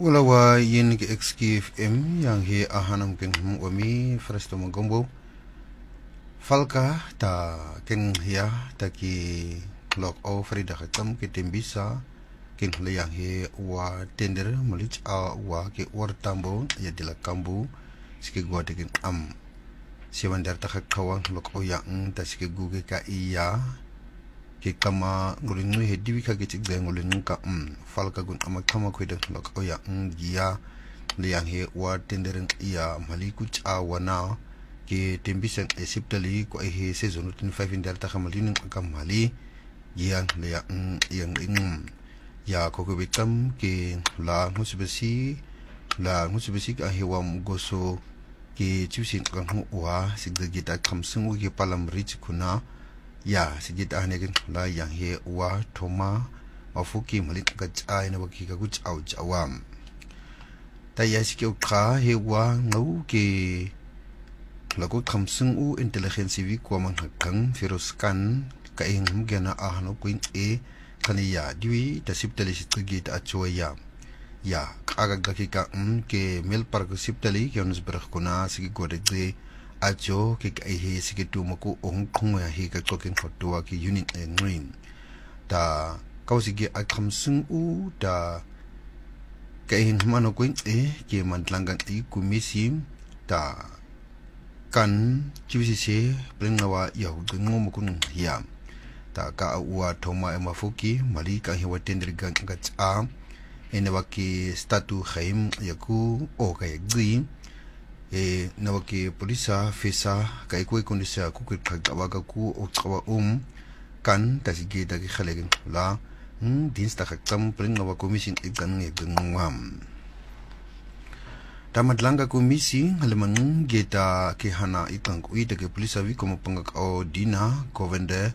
Wala wa yin ki XKFM yang he ahanam ken wami fresto magombo falka ta ken ya ta ki lok o frida khatam ki tembisa ken le yang he wa tender malich a wa ki wartambo ya dila kambu ski gwa te ken si mandar ta khawang lok o yang ta ski guge ka iya ki kama ngulinu he diwi ka gitik de ngulinu ka falka gun amakama kweda lok oya ya liang he wa tenderen iya maliku cha wana ki tembisen esiptali ko he season 5 indal ta khamalinu ka mali yang yang ya ko ko bitam ki la musibesi ka he wa goso ki chusin ka wa sigda gita khamsung ki palam rich kuna ya sigit ahnekin la yang he wa thoma mafuki malit ka chai na baki ka guch au jawam ta ya sike ukha he wa ngau ke lagu thamsung u intelligence vi ko man hakang firuskan ka ing gena ahno kuin khani ya diwi ta siptali sigit a choya ya aga gaki ka ke mel par ko siptali ke ons berh kuna sigi gode de ajo ke he sikitu mako ong khong ya he ka token photo ki unit green ta kausige akhamsung u ta kain mano kuin ke mantlangan kumisi ta kan chiwisi prengawa ya gungo mukun ya ta ka wa thoma mafuki mali ka he watender gang ka cha enawaki statu khaim yaku o ka green nawaki polisa fesa kai koi kondisa ku khagwa ku otwa kan tasige dagi khalegin la din sta khaktam pringawa commission ikan ngam tamadlanga komisi halemang geta ke hana itang ku ite ke polisa vi como pangak o dina govende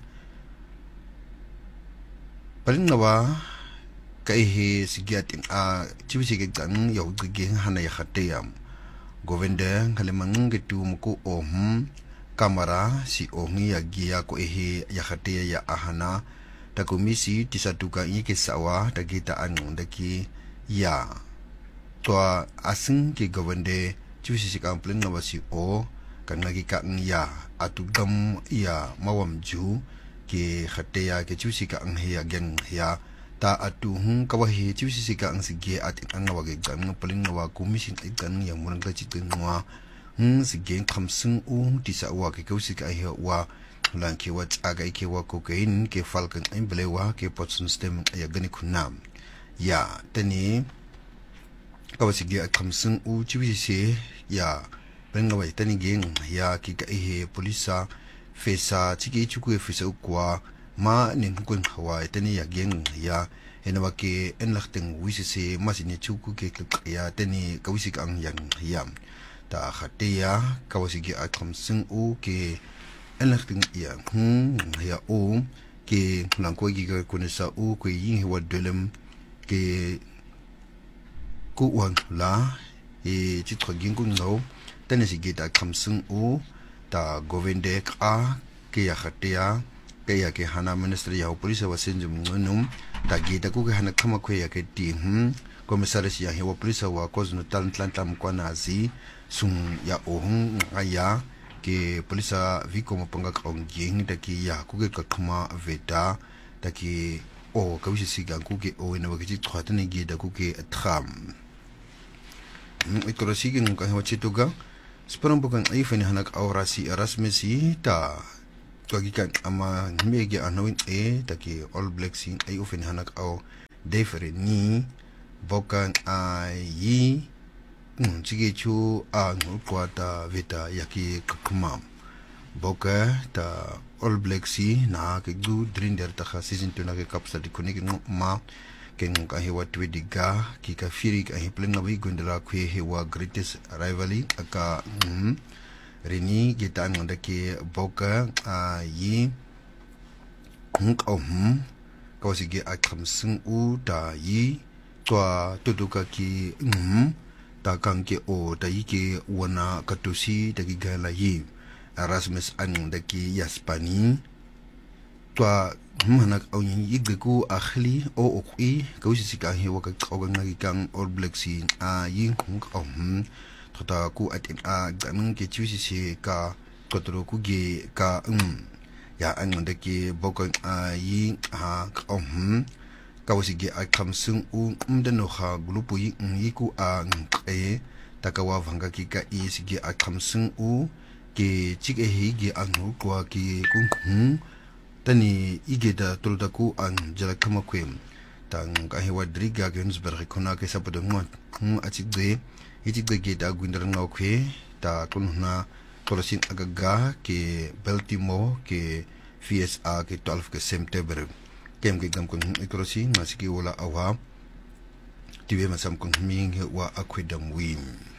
pringawa kai he sigiatin a chibisi ke kan yo ge hana ya khateyam govende halemang gitu muku kamera si ongi ya gia ko ya khate ya ahana ta komisi tisatuka ini ke sawa ta kita anu daki ya to asing ke govende chusi si kampleng na wasi o kan ngagi ka ya atugam ya mawamju ke khate ya ke chusi ka ang ya gen ya ta atu kawahi chusi sika ang sige at ang nawag ang paling nawa komisyon ikan yang murang kachitin wa sige khamsung tisa wa ke kausika ay wa lang ke wat aga ke wa cocaine ke falcon ay belewa ke potson stem ay gani kunam ya tani kawasige at khamsung chusi ya paling nawa tani geng ya ki ka polisa fesa chiki chuku fesa ukwa ma nin kun hawa tani ya geng ya enawake enlachteng wisise masini chuku ke ya tani kawisi ang yang yam ta khateya kawasigi athamsung u ke enlachteng ya ya o ke langko gi ga kunisa u ko yin hewa dolem ke ku wan la chitro gingun no tani sigi ta athamsung u ta govende ka ke ya khateya kaya ke hana ministry ya polisi wasin jumunum tagi ta ku ke hana kama ko ya ke ti komisaris ya hewa polisi wa kozno talantlam kwa nazi sung ya aya ke polisi vi como panga kong ging taki ya ku ke kakuma veta taki o kawisi siga ku ke o ina wakiti twatane gi da ku ke tram ikoro sigin ka hewa chituga speram bukan ay fani hanak aurasi erasmesi ta kagikan ama megi anawin taki all black sin ay ofen hanak au defere ni bokan ai chige chu kwata vita yaki kakumam boka ta all black si na ke du drinder ta season 2 na ke kapsa di kunik ma ken ka hewa twediga ki ka firi ka hiplen na wi gondela kwe hewa greatest rivalry aka rini kita ngandaki boka yi kawasige akhamsung u ta yi twa tuduka ki ta kangke o ta yi ke wana katusi ta ki gala yi Erasmus ang daki yaspani twa manak au yin yigku akhli o okui kausi ka he waka tsoga ngagi kang All Blacks a yin hung tota ku atin a ganung ke chusi si ka kotro ku ge ka ya angonde ke bokon a yin ha kausi ge a kamsung mdano ha glupu yiku a e takawa vanga ki ka isige a kamsung ke chike he ge anu kwa ki kung tani igeda toldaku ang jalakama kwem tang kahiwa driga Gensberg kona ke sapado ngot achigde ge da gwindar ngaw kwe ta kunna tolasin agaga ke Baltimore ke FSA ke 12 ke September kem ke gam kun ikrosi masiki wala awa tiwe masam kun ming wa akwedam win